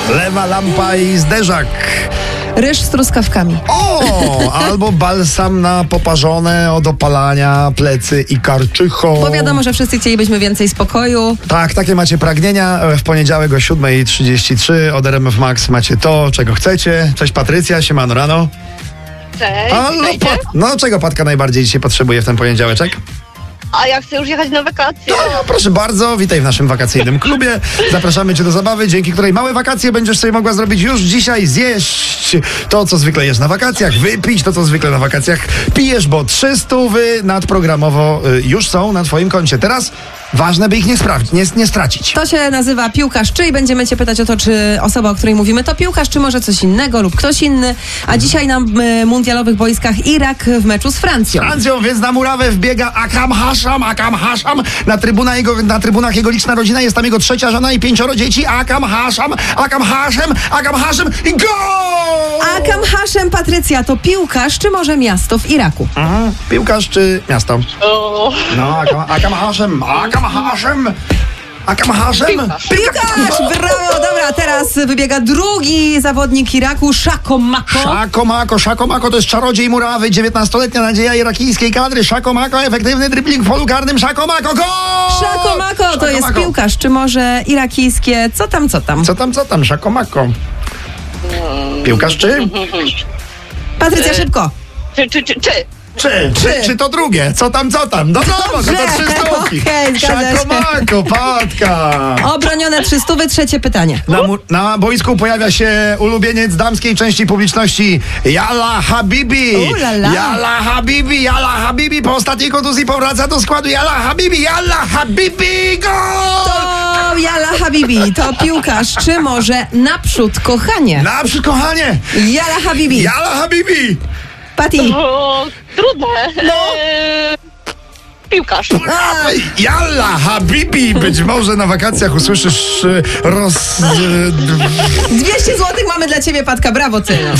lewa lampa i zderzak. Ryż z truskawkami. O, albo balsam na poparzone od opalania plecy i karczycho. Bo wiadomo, że wszyscy chcielibyśmy więcej spokoju. Tak, takie macie pragnienia. W poniedziałek o 7:33 od RMF Max macie to, czego chcecie. Cześć Patrycja, siemano rano. Cześć, No czego Patka najbardziej dzisiaj potrzebuje w ten poniedziałeczek? A ja chcę już jechać na wakacje. No, proszę bardzo, witaj w naszym wakacyjnym klubie. Zapraszamy cię do zabawy, dzięki której małe wakacje będziesz sobie mogła zrobić już dzisiaj. Zjeść to, co zwykle jesz na wakacjach, wypić to, co zwykle na wakacjach pijesz, bo 300 nadprogramowo już są na twoim koncie. Teraz ważne, by ich nie stracić. To się nazywa piłkarz czy i będziemy cię pytać o to, czy osoba, o której mówimy, to piłkarz, czy może coś innego lub ktoś inny. A dzisiaj na mundialowych boiskach Irak w meczu z Francją. Więc na murawę wbiega Akram Hasham. Na trybunach jego liczna rodzina, jest tam jego trzecia żona i 5 dzieci. Akram Hasham i gol! Akram Hasham, Patrycja, to piłkarz, czy może miasto w Iraku? Aha, piłkarz czy miasto? No, Akram Hasham. Piłkarz! Brawo! Dobra, teraz wybiega drugi zawodnik Iraku, Shako Mako. Shako Mako to jest czarodziej murawy, 19-letnia nadzieja irakijskiej kadry. Shako Mako, efektywny dribbling w polu karnym. Shako Mako, gol! Shako Mako to jest piłkarz, czy może irakijskie co tam? Co tam, Shako Mako. Piłkarz czy? Patrycja, szybko. Czy to drugie? Co tam? No to 300. Okej, zgadza się. Shako Mako, Patka. Obronione 300, trzecie pytanie. Na boisku pojawia się ulubieniec damskiej części publiczności Yalla Habibi. Yalla Habibi. Po ostatniej kontuzji powraca do składu. Yalla Habibi, gol! To Yalla Habibi, to piłkarz, czy może naprzód kochanie? Yalla Habibi. Pati. Trudne. Piłkarz. Yalla Habibi. Być może na wakacjach usłyszysz 200 zł mamy dla ciebie, Patka, brawo ty.